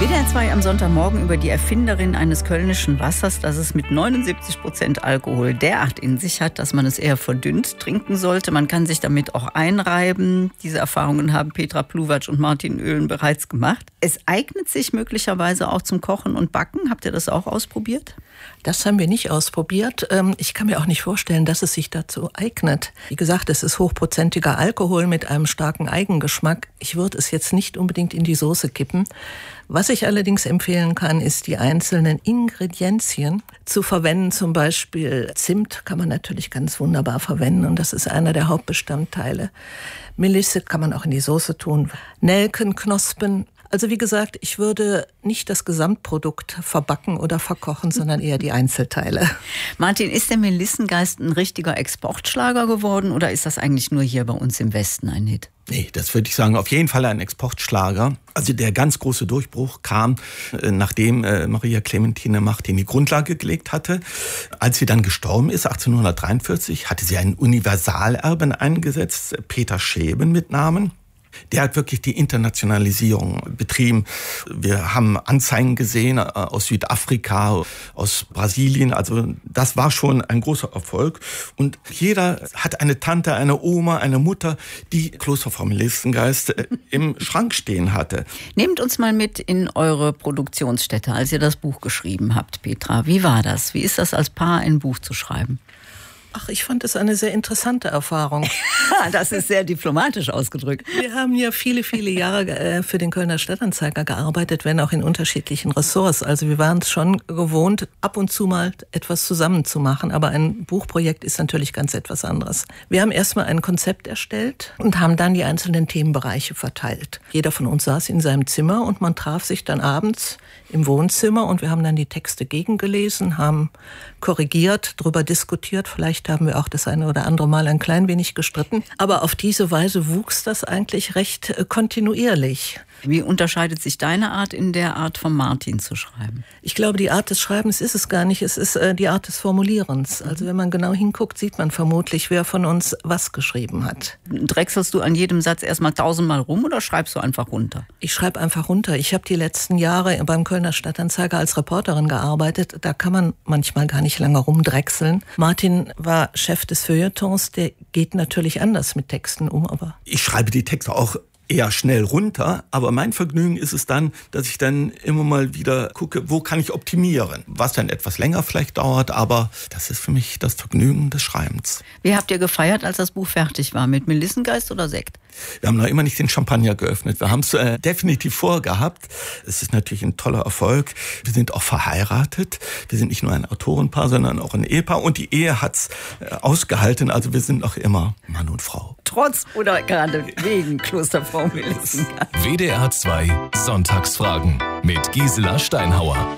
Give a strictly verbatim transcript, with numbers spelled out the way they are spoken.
W D R zwei am Sonntagmorgen über die Erfinderin eines kölnischen Wassers, das es mit neunundsiebzig Prozent Alkohol derart in sich hat, dass man es eher verdünnt trinken sollte. Man kann sich damit auch einreiben. Diese Erfahrungen haben Petra Pluwatsch und Martin Oehlen bereits gemacht. Es eignet sich möglicherweise auch zum Kochen und Backen. Habt ihr das auch ausprobiert? Das haben wir nicht ausprobiert. Ich kann mir auch nicht vorstellen, dass es sich dazu eignet. Wie gesagt, es ist hochprozentiger Alkohol mit einem starken Eigengeschmack. Ich würde es jetzt nicht unbedingt in die Soße kippen. Was ich allerdings empfehlen kann, ist, die einzelnen Ingredienzien zu verwenden. Zum Beispiel Zimt kann man natürlich ganz wunderbar verwenden und das ist einer der Hauptbestandteile. Melisse kann man auch in die Soße tun. Nelkenknospen. Also wie gesagt, ich würde nicht das Gesamtprodukt verbacken oder verkochen, sondern eher die Einzelteile. Martin, ist der Melissengeist ein richtiger Exportschlager geworden oder ist das eigentlich nur hier bei uns im Westen ein Hit? Nee, das würde ich sagen, auf jeden Fall ein Exportschlager. Also der ganz große Durchbruch kam, nachdem Maria Clementine Martin die Grundlage gelegt hatte. Als sie dann gestorben ist, achtzehnhundertdreiundvierzig, hatte sie einen Universalerben eingesetzt, Peter Scheeben mit Namen. Der hat wirklich die Internationalisierung betrieben. Wir haben Anzeigen gesehen aus Südafrika, aus Brasilien. Also das war schon ein großer Erfolg. Und jeder hat eine Tante, eine Oma, eine Mutter, die Klosterfrau Melissengeist im Schrank stehen hatte. Nehmt uns mal mit in eure Produktionsstätte, als ihr das Buch geschrieben habt, Petra. Wie war das? Wie ist das, als Paar ein Buch zu schreiben? Ach, ich fand es eine sehr interessante Erfahrung. Das ist sehr diplomatisch ausgedrückt. Wir haben ja viele, viele Jahre für den Kölner Stadtanzeiger gearbeitet, wenn auch in unterschiedlichen Ressorts. Also wir waren es schon gewohnt, ab und zu mal etwas zusammen zu machen. Aber ein Buchprojekt ist natürlich ganz etwas anderes. Wir haben erstmal ein Konzept erstellt und haben dann die einzelnen Themenbereiche verteilt. Jeder von uns saß in seinem Zimmer und man traf sich dann abends im Wohnzimmer und wir haben dann die Texte gegengelesen, haben korrigiert, darüber diskutiert. Vielleicht haben wir auch das eine oder andere Mal ein klein wenig gestritten. Aber auf diese Weise wuchs das eigentlich recht kontinuierlich. Wie unterscheidet sich deine Art in der Art von Martin zu schreiben? Ich glaube, die Art des Schreibens ist es gar nicht. Es ist äh, die Art des Formulierens. Also wenn man genau hinguckt, sieht man vermutlich, wer von uns was geschrieben hat. Drechselst du an jedem Satz erstmal tausendmal rum oder schreibst du einfach runter? Ich schreibe einfach runter. Ich habe die letzten Jahre beim Kölner Stadtanzeiger als Reporterin gearbeitet. Da kann man manchmal gar nicht lange rumdrechseln. Martin war Chef des Feuilletons. Der geht natürlich anders mit Texten um. Aber ich schreibe die Texte auch eher schnell runter, aber mein Vergnügen ist es dann, dass ich dann immer mal wieder gucke, wo kann ich optimieren, was dann etwas länger vielleicht dauert, aber das ist für mich das Vergnügen des Schreibens. Wie habt ihr gefeiert, als das Buch fertig war? Mit Melissengeist oder Sekt? Wir haben noch immer nicht den Champagner geöffnet. Wir haben es äh, definitiv vorgehabt. Es ist natürlich ein toller Erfolg. Wir sind auch verheiratet. Wir sind nicht nur ein Autorenpaar, sondern auch ein Ehepaar. Und die Ehe hat's äh, ausgehalten. Also wir sind noch immer Mann und Frau. Trotz oder gerade wegen Klosterfrau Melissengeist. W D R zwei Sonntagsfragen mit Gisela Steinhauer.